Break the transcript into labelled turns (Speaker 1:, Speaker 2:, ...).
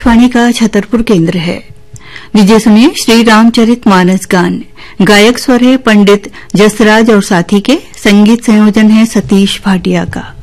Speaker 1: वाणी का छतरपुर केंद्र है। लीजिए सुनिए श्री रामचरित मानस गान। गायक स्वर है पंडित जसराज और साथी के, संगीत संयोजन है सतीश भाटिया का।